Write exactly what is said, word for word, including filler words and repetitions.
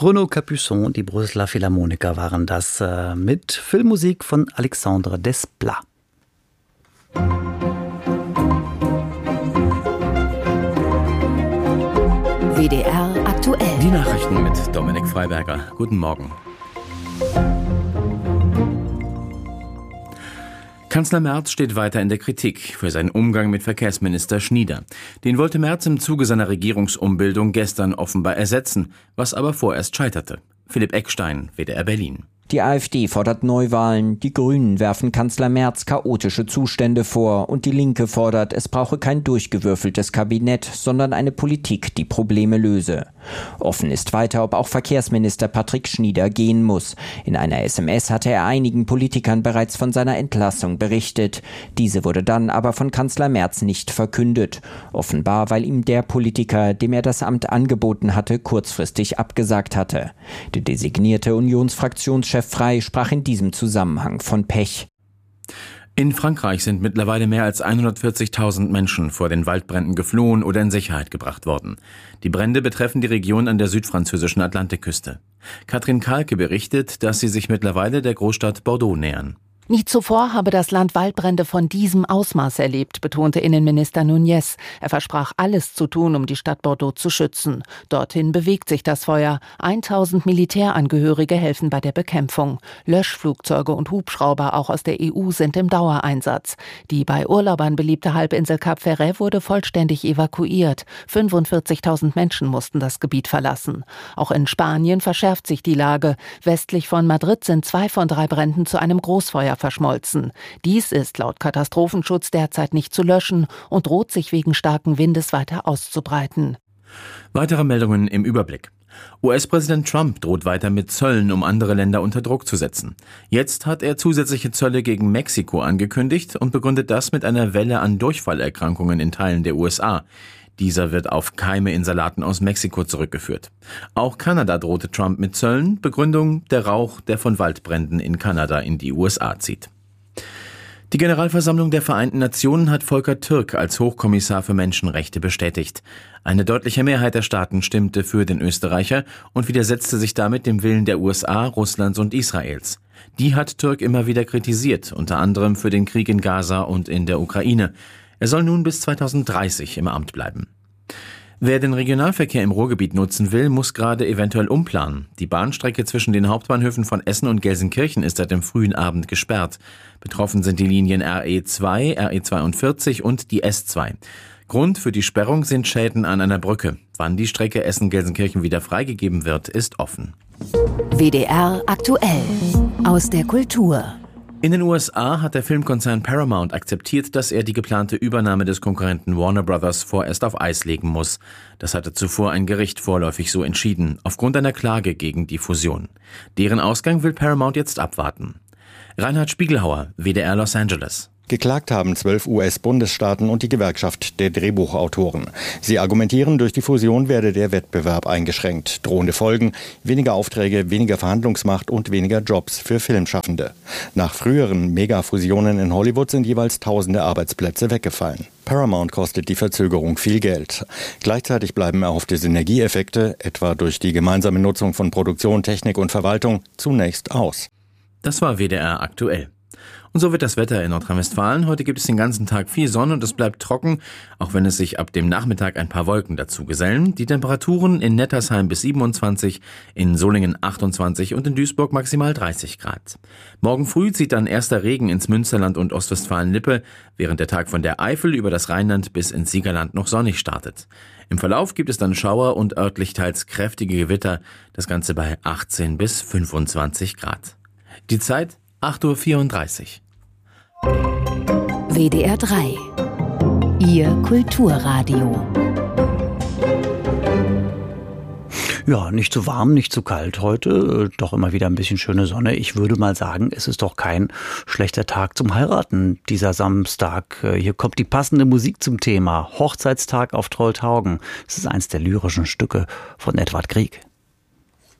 Renaud Capuçon, die Brüsseler Philharmoniker waren das, äh, mit Filmmusik von Alexandre Desplat. W D R aktuell. Die Nachrichten mit Dominik Freiberger. Guten Morgen. Kanzler Merz steht weiter in der Kritik für seinen Umgang mit Verkehrsminister Schnieder. Den wollte Merz im Zuge seiner Regierungsumbildung gestern offenbar ersetzen, was aber vorerst scheiterte. Philipp Eckstein, W D R Berlin. Die AfD fordert Neuwahlen, die Grünen werfen Kanzler Merz chaotische Zustände vor und die Linke fordert, es brauche kein durchgewürfeltes Kabinett, sondern eine Politik, die Probleme löse. Offen ist weiter, ob auch Verkehrsminister Patrick Schnieder gehen muss. In einer S M S hatte er einigen Politikern bereits von seiner Entlassung berichtet. Diese wurde dann aber von Kanzler Merz nicht verkündet. Offenbar, weil ihm der Politiker, dem er das Amt angeboten hatte, kurzfristig abgesagt hatte. Der designierte Unionsfraktionschef Frey sprach in diesem Zusammenhang von Pech. In Frankreich sind mittlerweile mehr als hundertvierzigtausend Menschen vor den Waldbränden geflohen oder in Sicherheit gebracht worden. Die Brände betreffen die Region an der südfranzösischen Atlantikküste. Katrin Kalke berichtet, dass sie sich mittlerweile der Großstadt Bordeaux nähern. Nie zuvor habe das Land Waldbrände von diesem Ausmaß erlebt, betonte Innenminister Núñez. Er versprach, alles zu tun, um die Stadt Bordeaux zu schützen. Dorthin bewegt sich das Feuer. tausend Militärangehörige helfen bei der Bekämpfung. Löschflugzeuge und Hubschrauber auch aus der E U sind im Dauereinsatz. Die bei Urlaubern beliebte Halbinsel Cap Ferret wurde vollständig evakuiert. fünfundvierzigtausend Menschen mussten das Gebiet verlassen. Auch in Spanien verschärft sich die Lage. Westlich von Madrid sind zwei von drei Bränden zu einem Großfeuer verschmolzen. Dies ist laut Katastrophenschutz derzeit nicht zu löschen und droht sich wegen starken Windes weiter auszubreiten. Weitere Meldungen im Überblick. U S-Präsident Trump droht weiter mit Zöllen, um andere Länder unter Druck zu setzen. Jetzt hat er zusätzliche Zölle gegen Mexiko angekündigt und begründet das mit einer Welle an Durchfallerkrankungen in Teilen der U S A. Dieser wird auf Keime in Salaten aus Mexiko zurückgeführt. Auch Kanada drohte Trump mit Zöllen. Begründung: der Rauch, der von Waldbränden in Kanada in die U S A zieht. Die Generalversammlung der Vereinten Nationen hat Volker Türk als Hochkommissar für Menschenrechte bestätigt. Eine deutliche Mehrheit der Staaten stimmte für den Österreicher und widersetzte sich damit dem Willen der U S A, Russlands und Israels. Die hat Türk immer wieder kritisiert, unter anderem für den Krieg in Gaza und in der Ukraine. Er soll nun bis zweitausenddreißig im Amt bleiben. Wer den Regionalverkehr im Ruhrgebiet nutzen will, muss gerade eventuell umplanen. Die Bahnstrecke zwischen den Hauptbahnhöfen von Essen und Gelsenkirchen ist seit dem frühen Abend gesperrt. Betroffen sind die Linien R E zwei, R E zweiundvierzig und die S zwei. Grund für die Sperrung sind Schäden an einer Brücke. Wann die Strecke Essen-Gelsenkirchen wieder freigegeben wird, ist offen. W D R aktuell. Aus der Kultur. In den U S A hat der Filmkonzern Paramount akzeptiert, dass er die geplante Übernahme des Konkurrenten Warner Brothers vorerst auf Eis legen muss. Das hatte zuvor ein Gericht vorläufig so entschieden, aufgrund einer Klage gegen die Fusion. Deren Ausgang will Paramount jetzt abwarten. Reinhard Spiegelhauer, W D R Los Angeles. Geklagt haben zwölf U S-Bundesstaaten und die Gewerkschaft der Drehbuchautoren. Sie argumentieren, durch die Fusion werde der Wettbewerb eingeschränkt. Drohende Folgen: weniger Aufträge, weniger Verhandlungsmacht und weniger Jobs für Filmschaffende. Nach früheren Megafusionen in Hollywood sind jeweils tausende Arbeitsplätze weggefallen. Paramount kostet die Verzögerung viel Geld. Gleichzeitig bleiben erhoffte Synergieeffekte, etwa durch die gemeinsame Nutzung von Produktion, Technik und Verwaltung, zunächst aus. Das war W D R aktuell. Und so wird das Wetter in Nordrhein-Westfalen. Heute gibt es den ganzen Tag viel Sonne und es bleibt trocken, auch wenn es sich ab dem Nachmittag ein paar Wolken dazu gesellen. Die Temperaturen in Nettersheim bis siebenundzwanzig, in Solingen achtundzwanzig und in Duisburg maximal dreißig Grad. Morgen früh zieht dann erster Regen ins Münsterland und Ostwestfalen-Lippe, während der Tag von der Eifel über das Rheinland bis ins Siegerland noch sonnig startet. Im Verlauf gibt es dann Schauer und örtlich teils kräftige Gewitter, das Ganze bei achtzehn bis fünfundzwanzig Grad. Die Zeit acht Uhr vierunddreißig. W D R drei. Ihr Kulturradio. Ja, nicht zu warm, nicht zu kalt heute, doch immer wieder ein bisschen schöne Sonne. Ich würde mal sagen, es ist doch kein schlechter Tag zum Heiraten, dieser Samstag. Hier kommt die passende Musik zum Thema. Hochzeitstag auf Trolltaugen. Es ist eins der lyrischen Stücke von Edvard Grieg.